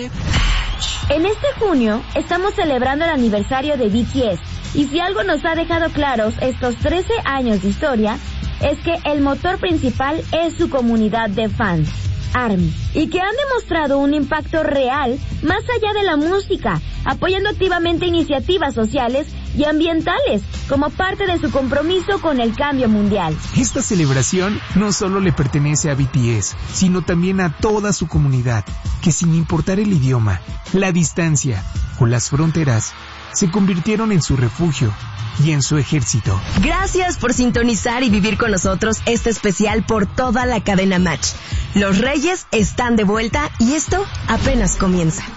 En este junio estamos celebrando el aniversario de BTS y si algo nos ha dejado claros estos 13 años de historia es que el motor principal es su comunidad de fans, ARMY, y que han demostrado un impacto real más allá de la música, apoyando activamente iniciativas sociales y ambientales como parte de su compromiso con el cambio mundial. Esta celebración no solo le pertenece a BTS, sino también a toda su comunidad, que sin importar el idioma, la distancia o las fronteras, se convirtieron en su refugio y en su ejército. Gracias por sintonizar y vivir con nosotros este especial por toda la cadena Match. Los Reyes están de vuelta y esto apenas comienza.